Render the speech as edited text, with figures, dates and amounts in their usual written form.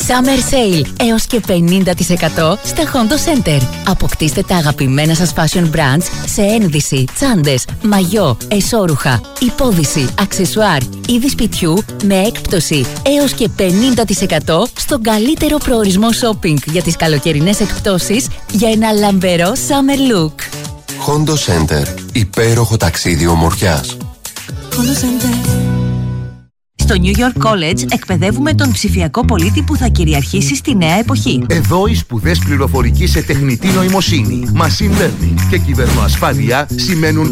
Summer Sale έως και 50% στα Hondo Center. Αποκτήστε τα αγαπημένα σας fashion brands σε ένδυση, τσάντες, μαγιό, εσώρουχα, υπόδυση, αξεσουάρ, είδη σπιτιού με έκπτωση έως και 50% στον καλύτερο προορισμό shopping για τις καλοκαιρινές εκπτώσεις για ένα λαμπερό summer look. Hondo Center. Υπέροχο ταξίδι ομορφιάς. Hondo Center. Στο New York College εκπαιδεύουμε τον ψηφιακό πολίτη που θα κυριαρχήσει στη νέα εποχή. Εδώ οι σπουδές πληροφορικής σε τεχνητή νοημοσύνη, machine learning και κυβερνοασφάλεια σημαίνουν